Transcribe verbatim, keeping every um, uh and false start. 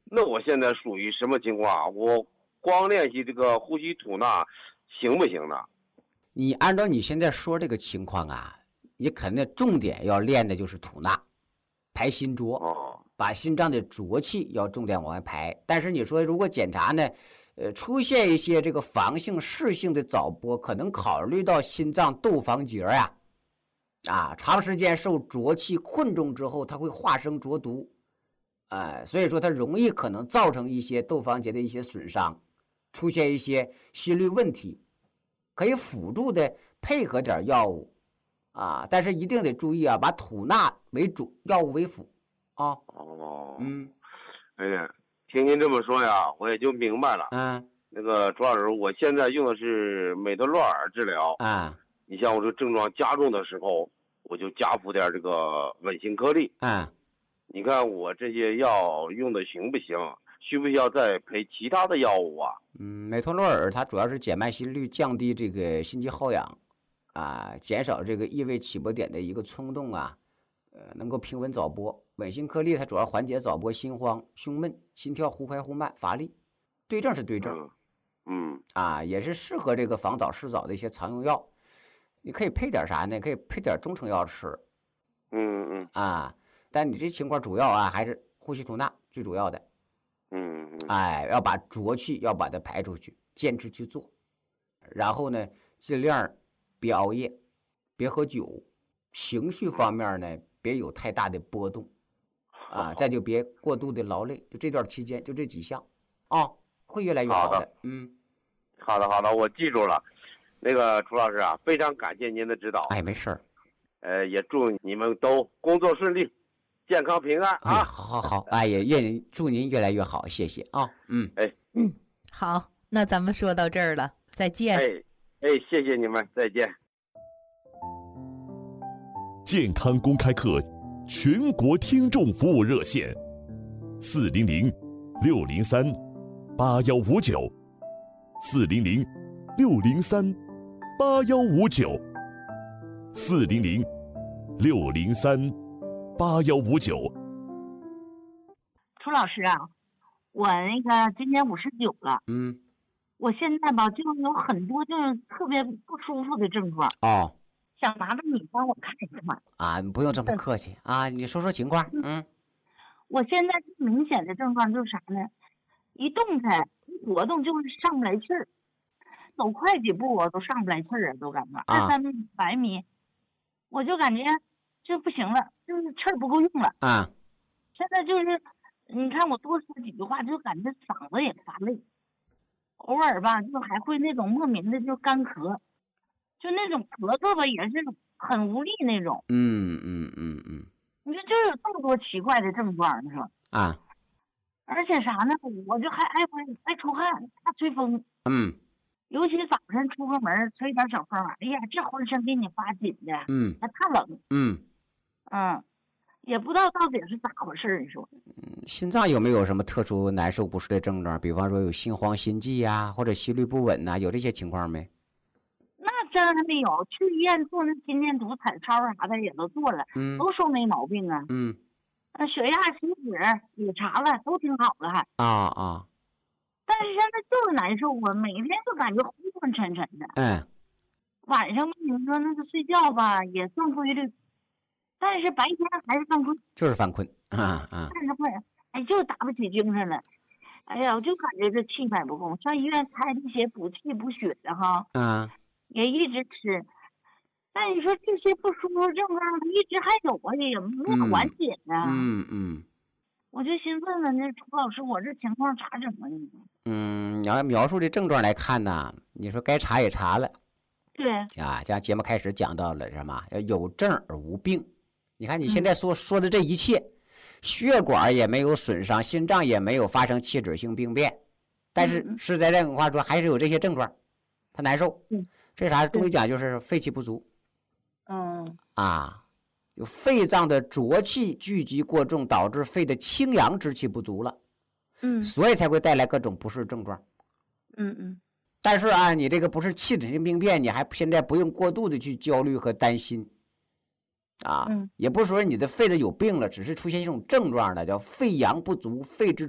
那我现在属于什么情况啊？我光练习这个呼吸吐纳行不行呢？ 你按照你现在说这个情况啊，你肯定重点要练的就是吐纳，排心浊， 哦， 把心脏的浊气要重点往外排。但是你说如果检查呢，呃，出现一些这个房性、室性的早搏，可能考虑到心脏窦房结呀、啊，啊，长时间受浊气困重之后，它会化生浊毒，哎、呃，所以说它容易可能造成一些窦房结的一些损伤，出现一些心律问题。可以辅助的配合点药物啊，但是一定得注意啊，把吐纳为主，药物为辅啊。 哦， 嗯， 哎呀，听您这么说呀，我也就明白了。 嗯， 那个朱老师，我现在用的是美德洛尔治疗啊。 你像我这症状加重的时候，我就加服点这个稳心颗粒。 啊， 你看我这些药用的行不行？需不需要再配其他的药物啊？ 嗯，美托洛尔它主要是减慢心率，降低这个心肌耗氧，啊，减少这个异位起搏点的一个冲动啊，呃，能够平稳早搏。稳心颗粒它主要缓解早搏心慌、胸闷、心跳忽快忽慢、乏力。对症是对症， 嗯，嗯啊，也是适合这个防早释早的一些常用药。你可以配点啥呢？可以配点中成药吃。 嗯嗯啊，但你这情况主要啊还是呼吸吐纳最主要的。 嗯嗯， 哎，要把浊气要把它排出去，坚持去做。然后呢，尽量别熬夜，别喝酒，情绪方面呢别有太大的波动啊，再就别过度的劳累。就这段期间，就这几项啊，会越来越好的。 好的嗯， 好的好的，我记住了。那个楚老师啊，非常感谢您的指导。 哎，没事儿。 呃，也祝你们都工作顺利，健康平安啊！ 哎，好好好，哎也愿祝您越来越好，谢谢啊。嗯， 哎， 嗯，好，那咱们说到这儿了，再见。 哎哎，谢谢你们，再见。 健康公开课全国听众服务热线：四零零六零三八幺五九，四零零六零三八幺五九，四零零六零三八幺五九。 楚老师啊，我那个今年五十九了， 嗯， 我现在吧就有很多就是特别不舒服的症状， 哦， 想拿着你帮我看一看。 啊，你不用这么客气啊，你说说情况。嗯， 我现在最明显的症状就是啥呢？一动弹一活动就是上不来气儿，走快几步我都上不来气儿啊，都感觉二三百米，我就感觉就不行了，就是气儿不够用了啊。 现在就是你看我多说几句话，就感觉嗓子也发累，偶尔吧就还会那种莫名的就干咳，就那种咳嗽吧也是很无力那种。 嗯嗯嗯嗯， 你说就有这么多奇怪的症状，你说啊？ 而且啥呢？我就还爱会爱出汗，怕吹风。 嗯， 尤其早晨出个门吹点小风，哎呀，这浑身给你发紧的。 嗯， 还怕冷。 嗯嗯，也不知道到底是咋回事。你说， 嗯，心脏有没有什么特殊难受不适的症状？比方说有心慌、心悸呀、啊，或者心律不稳呐、啊，有这些情况没？ 那真还没有。去医院做那心电图、彩超啥的也都做了， 嗯， 都说没毛病啊。 嗯。 血压、血脂也查了，都挺好了还。 啊啊！ 但是现在就是难受啊，每天就感觉昏昏沉沉的。 嗯。 晚上你说那个睡觉吧，也算规律，但是白天还是犯困。 就是犯困啊啊！ 但是困，哎，就打不起精神来。哎呀，我就感觉这气脉不够，上医院开这些补气补血的哈。 嗯。 也一直吃。但你说这些不舒服症状一直还有啊，也没有缓解呢。 嗯嗯， 我就寻问问那楚老师，我这情况咋整啊？你嗯，你要描述这症状来看呢，你说该查也查了， 对啊，像节目开始讲到了什么？要有症而无病。你看你现在说、嗯、说的这一切，血管也没有损伤，心脏也没有发生器质性病变，但是实在这话说，还是有这些症状，他难受。 嗯， 这啥？中医讲就是肺气不足。 嗯啊，就肺脏的浊气聚集过重，导致肺的清阳之气不足了， 嗯， 所以才会带来各种不适症状。 嗯嗯。 但是啊，你这个不是器质性病变，你还现在不用过度的去焦虑和担心。啊， 嗯， 也不是说你的肺子有病了，只是出现一种症状的叫肺阳不足、肺之